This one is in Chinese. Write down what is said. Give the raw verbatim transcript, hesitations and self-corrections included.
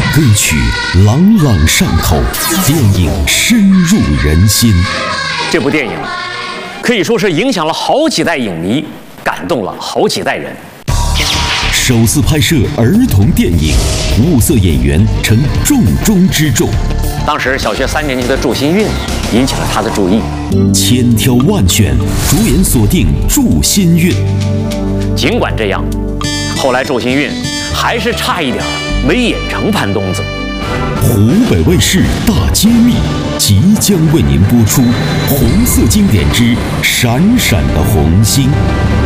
歌曲朗朗上口，电影深入人心。 这部电影可以说是影响了好几代影迷，感动了好几代人。 首次拍摄儿童电影，物色演员成重中之重。 当时小学三年级的祝新韵引起了他的注意， 千挑万选，主演锁定祝新韵。 尽管这样，后来祝新韵还是差一点没演成潘冬子。 湖北卫视大揭秘即将为您播出《红色经典之闪闪的红星》。